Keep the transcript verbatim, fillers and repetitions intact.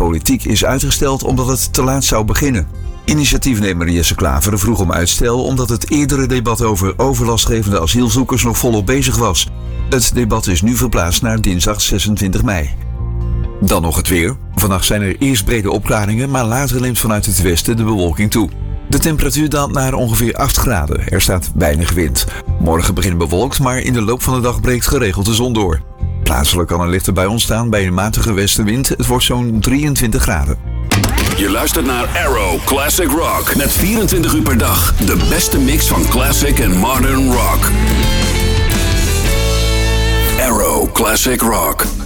politiek is uitgesteld omdat het te laat zou beginnen. Initiatiefnemer Jesse Klaver vroeg om uitstel omdat het eerdere debat over overlastgevende asielzoekers nog volop bezig was. Het debat is nu verplaatst naar dinsdag zesentwintig mei. Dan nog het weer. Vannacht zijn er eerst brede opklaringen, maar later neemt vanuit het westen de bewolking toe. De temperatuur daalt naar ongeveer acht graden. Er staat weinig wind. Morgen begint bewolkt, maar in de loop van de dag breekt geregeld de zon door. Plaatselijk kan een lichte bui ontstaan bij een matige westenwind. Het wordt zo'n drieëntwintig graden. Je luistert naar Arrow Classic Rock. Met vierentwintig uur per dag de beste mix van classic en modern rock. Arrow Classic Rock.